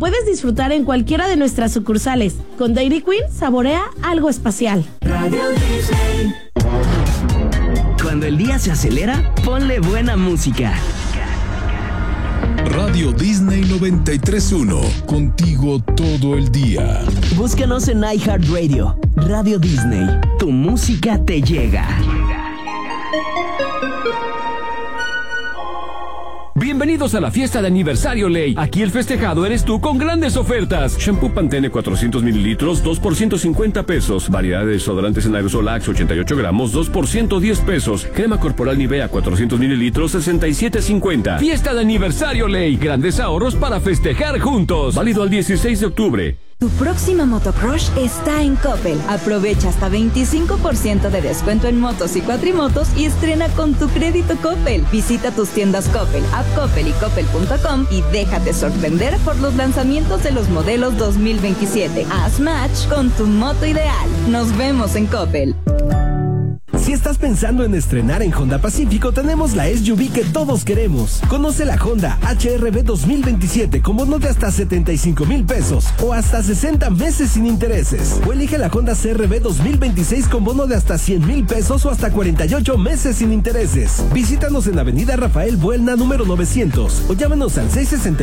puedes disfrutar en cualquiera de nuestras sucursales. Con Dairy Queen, saborea algo especial. Radio Disney. Cuando el día se acelera, ponle buena música. Radio Disney 93.1, contigo todo el día. Búscanos en iHeartRadio. Radio Disney, tu música te llega. Bienvenidos a la fiesta de aniversario Ley. Aquí el festejado eres tú con grandes ofertas. Shampoo Pantene 400 mililitros, 2 por 150 pesos. Variedad de desodorantes en aerosol Axe 88 gramos, 2 por 110 pesos. Crema corporal Nivea 400 mililitros, 67.50. Fiesta de aniversario Ley. Grandes ahorros para festejar juntos. Válido al 16 de octubre. Tu próxima motocrush está en Coppel. Aprovecha hasta 25% de descuento en motos y cuatrimotos y estrena con tu crédito Coppel. Visita tus tiendas Coppel, App Coppel y Coppel.com y déjate sorprender por los lanzamientos de los modelos 2027. Haz match con tu moto ideal. Nos vemos en Coppel. Si estás pensando en estrenar en Honda Pacífico, tenemos la SUV que todos queremos. Conoce la Honda HR-V 2027 con bono de hasta 75,000 pesos o hasta 60 meses sin intereses. O elige la Honda CR-V 2026 con bono de hasta 100,000 pesos o hasta 48 meses sin intereses. Visítanos en Avenida Rafael Buelna, número 900 o llámanos al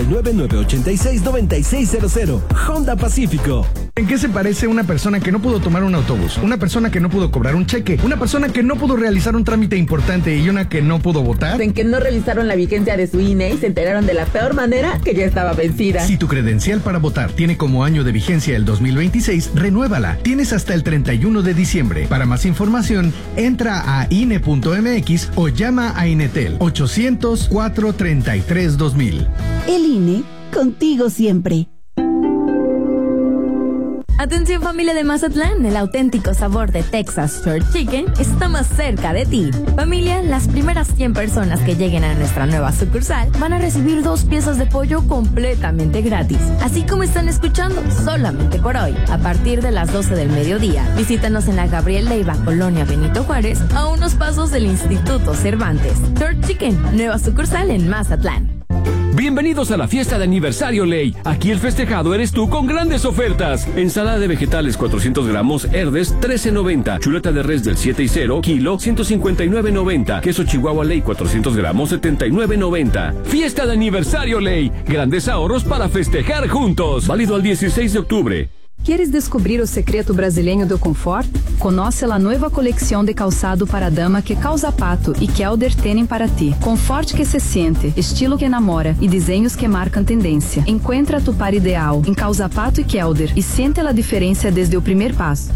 669-986-9600. Honda Pacífico. ¿En qué se parece una persona que no pudo tomar un autobús, una persona que no pudo cobrar un cheque, una persona que no pudo realizar un trámite importante y una que no pudo votar? En que no revisaron la vigencia de su INE y se enteraron de la peor manera, que ya estaba vencida. Si tu credencial para votar tiene como año de vigencia el 2026, renuévala. Tienes hasta el 31 de diciembre. Para más información, entra a INE.mx o llama a Inetel 800-433-2000. El INE, contigo siempre. Atención familia de Mazatlán, el auténtico sabor de Texas Church Chicken está más cerca de ti. Familia, las primeras 100 personas que lleguen a nuestra nueva sucursal van a recibir 2 piezas de pollo completamente gratis. Así como están escuchando, solamente por hoy, a partir de las 12 del mediodía. Visítanos en la Gabriel Leiva, Colonia Benito Juárez, a unos pasos del Instituto Cervantes. Church Chicken, nueva sucursal en Mazatlán. Bienvenidos a la fiesta de aniversario Ley. Aquí el festejado eres tú con grandes ofertas. Ensalada de vegetales 400 gramos Herdes 13.90. Chuleta de res del 7 y 0 kilo 159.90. Queso Chihuahua Ley 400 gramos 79.90. Fiesta de aniversario Ley. Grandes ahorros para festejar juntos. Válido al 16 de octubre. Queres descobrir o secreto brasileiro do conforto? Conoce a nova coleção de calçado para dama que Causa Pato e Kelder têm para ti. Conforto que se siente, estilo que enamora e desenhos que marcam tendência. Encuentra tu par ideal em Causa Pato e Kelder e siente a diferença desde o primeiro passo.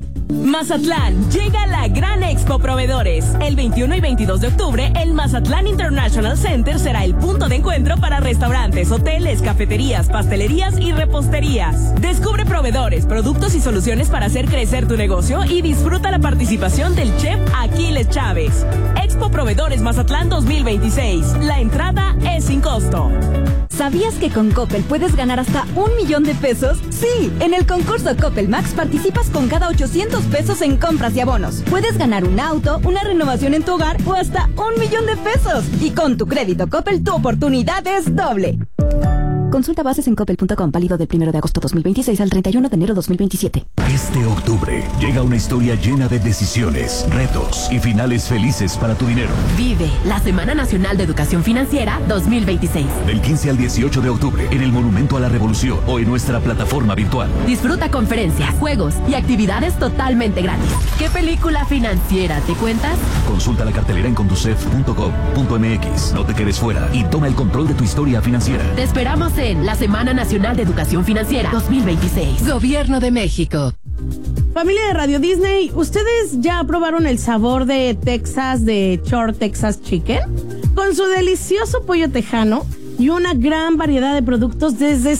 Mazatlán, llega la Gran Expo Proveedores. El 21 y 22 de octubre, el Mazatlán International Center será el punto de encuentro para restaurantes, hoteles, cafeterías, pastelerías y reposterías. Descubre proveedores, productos y soluciones para hacer crecer tu negocio y disfruta la participación del chef Aquiles Chávez. Expo Proveedores Mazatlán 2026. La entrada es sin costo. ¿Sabías que con Coppel puedes ganar hasta 1,000,000 de pesos? Sí, en el concurso Coppel Max participas con cada 800 pesos en compras y abonos. Puedes ganar un auto, una renovación en tu hogar o hasta 1,000,000 de pesos. Y con tu crédito Coppel, tu oportunidad es doble. Consulta bases en coppel.com, válido del 1 de agosto 2026 al 31 de enero 2027. Este octubre llega una historia llena de decisiones, retos y finales felices para tu dinero. Vive la Semana Nacional de Educación Financiera 2026. Del 15 al 18 de octubre en el Monumento a la Revolución o en nuestra plataforma virtual. Disfruta conferencias, juegos y actividades totalmente gratis. ¿Qué película financiera te cuentas? Consulta la cartelera en conducef.gov.mx. No te quedes fuera y toma el control de tu historia financiera. Te esperamos en la Semana Nacional de Educación Financiera 2026. Gobierno de México. Familia de Radio Disney, ¿ustedes ya probaron el sabor de Texas de Short Texas Chicken? Con su delicioso pollo tejano y una gran variedad de productos desde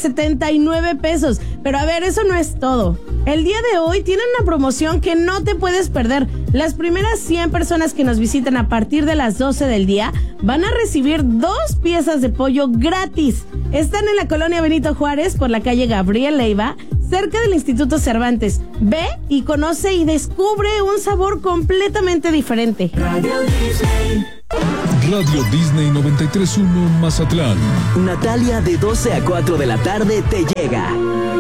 79 pesos. Pero a ver, eso no es todo. El día de hoy tienen una promoción que no te puedes perder. Las primeras 100 personas que nos visiten a partir de las 12 del día van a recibir 2 piezas de pollo gratis. Están en la Colonia Benito Juárez por la calle Gabriel Leiva, cerca del Instituto Cervantes. Ve y conoce y descubre un sabor completamente diferente. Radio Disney. Radio Disney 93.1 Mazatlán. Natalia de 12 a 4 de la tarde te llega.